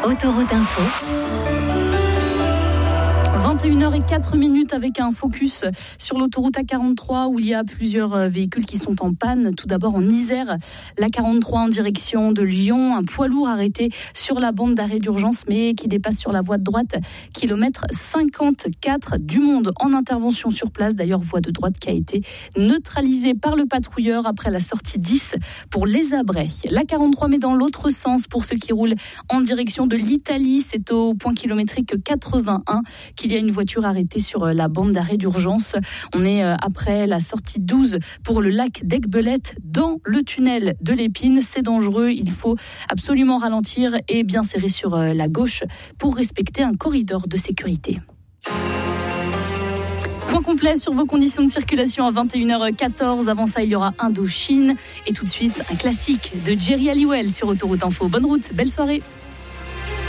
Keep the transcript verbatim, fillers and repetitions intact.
Autoroute Info. vingt et une heures zéro quatre minutes avec un focus sur l'autoroute A quarante-trois où il y a plusieurs véhicules qui sont en panne. Tout d'abord en Isère, l'A quarante-trois en direction de Lyon, un poids lourd arrêté sur la bande d'arrêt d'urgence mais qui dépasse sur la voie de droite, kilomètre cinquante-quatre. Du monde en intervention sur place, d'ailleurs voie de droite qui a été neutralisée par le patrouilleur après la sortie dix pour Les Abrets. L'A quarante-trois mais dans l'autre sens pour ceux qui roulent en direction de l'Italie, c'est au point kilométrique quatre-vingt-un qu'il y a une voiture arrêtée sur la bande d'arrêt d'urgence. On est après la sortie douze pour le lac d'Aiguebelette dans le tunnel de l'Épine. C'est dangereux, il faut absolument ralentir et bien serrer sur la gauche pour respecter un corridor de sécurité. Point complet sur vos conditions de circulation à vingt et une heures quatorze. Avant ça, il y aura Indochine et tout de suite un classique de Jerry Halliwell sur Autoroute Info. Bonne route, belle soirée.